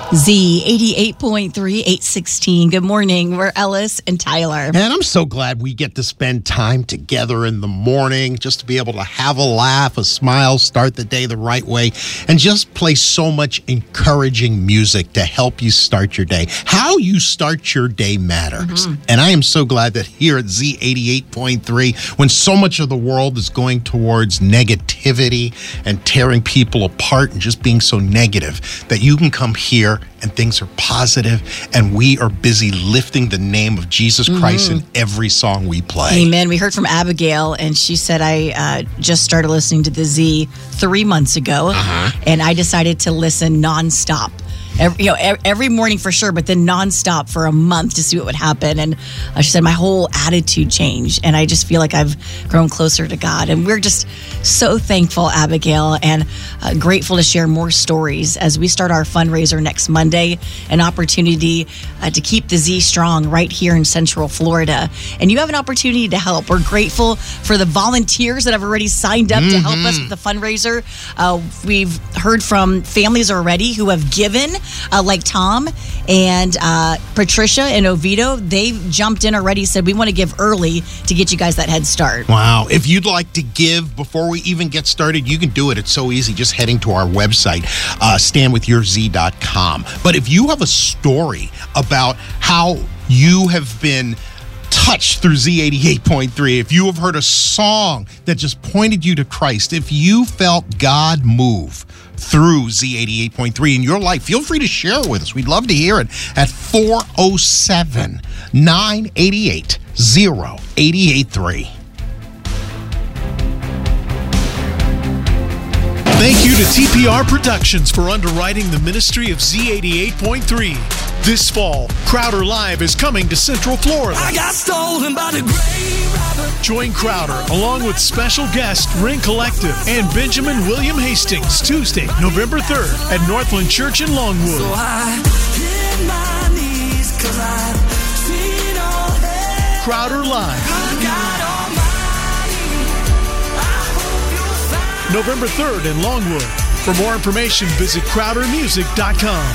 Z88.3, 816. Good morning. We're Ellis and Tyler. And I'm so glad we get to spend time together in the morning just to be able to have a laugh, a smile, start the day the right way, and just play so much encouraging music to help you start your day. How you start your day matters. And I am so glad that here at Z88.3, when so much of the world is going towards negativity and tearing people apart and just being so negative, that you can come here and things are positive, and we are busy lifting the name of Jesus Christ in every song we play. Amen. We heard from Abigail, and she said, I just started listening to the Z 3 months ago, and I decided to listen nonstop. Every morning for sure, but then nonstop for a month to see what would happen. And she said, my whole attitude changed, and I just feel like I've grown closer to God. And we're just so thankful, Abigail, and grateful to share more stories as we start our fundraiser next Monday, an opportunity to keep the Z strong right here in Central Florida. And you have an opportunity to help. We're grateful for the volunteers that have already signed up to help us with the fundraiser. We've heard from families already who have given, like Tom and Patricia in Oviedo. They've jumped in already, said we want to give early to get you guys that head start. Wow. If you'd like to give before we even get started, you can do it. It's so easy. Just heading to our website, standwithyourz.com. But if you have a story about how you have been touched through Z88.3, if you have heard a song that just pointed you to Christ, if you felt God move through Z88.3 in your life, feel free to share it with us. We'd love to hear it at 407-988-0883. Thank you to TPR Productions for underwriting the ministry of Z88.3. This fall, Crowder Live is coming to Central Florida. I got stolen by the grave robber. Join Crowder along with special guest Ring Collective and Benjamin William Hastings Tuesday, November 3rd at Northland Church in Longwood. So I hit my knees 'cause I seen all hell. Crowder Live, Good God Almighty, I hope you'll find November 3rd in Longwood. For more information, visit crowdermusic.com.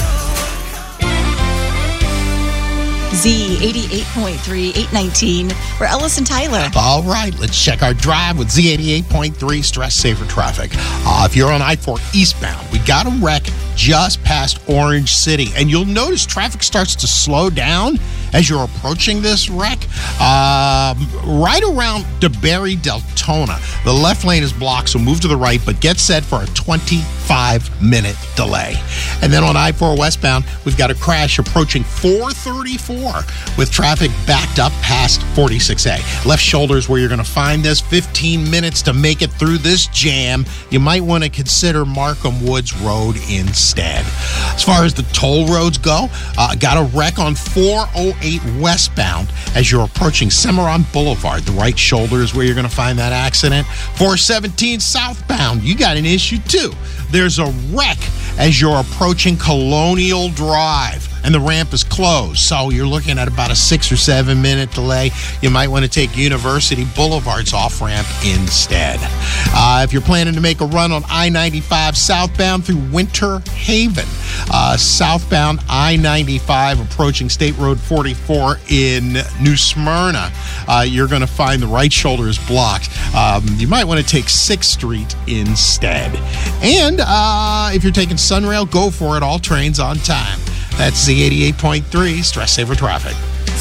Z88.3, 819. We're Ellis and Tyler. All right, let's check our drive with Z88.3 Stress Saver Traffic. If you're on I-4 eastbound, we got a wreck just past Orange City, and you'll notice traffic starts to slow down as you're approaching this wreck. Right around DeBerry Deltona, the left lane is blocked, so move to the right, but get set for a 25-minute delay. And then on I-4 westbound, we've got a crash approaching 434 with traffic backed up past 46A. Left shoulder is where you're going to find this. 15 minutes to make it through this jam. You might want to consider Markham Woods Road instead. As far as the toll roads go, got a wreck on 408 westbound as you're approaching Cimarron Boulevard. The right shoulder is where you're going to find that accident. 417 southbound, you got an issue too. There's a wreck as you're approaching Colonial Drive, and the ramp is closed, so you're looking at about a 6 or 7 minute delay. You might want to take University Boulevard's off-ramp instead. If you're planning to make a run on I-95 southbound through Winter Haven, southbound I-95 approaching State Road 44 in New Smyrna, you're going to find the right shoulder is blocked. You might want to take 6th Street instead. And if you're taking Sunrail, go for it. All trains on time. That's Z88.3 Stress Saver Traffic.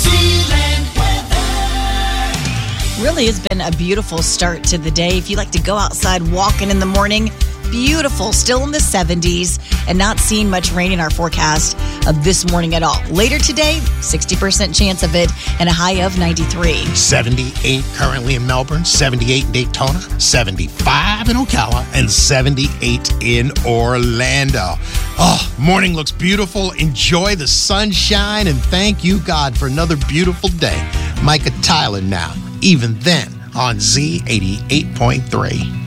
Really has been a beautiful start to the day. If you like to go outside walking in the morning, beautiful, still in the 70s, and not seeing much rain in our forecast of this morning at all. Later today, 60% chance of it, and a high of 93. 78 currently in Melbourne, 78 in Daytona, 75 in Ocala, and 78 in Orlando. Oh, morning looks beautiful. Enjoy the sunshine, and thank you, God, for another beautiful day. Micah Tyler now, even then, on Z88.3.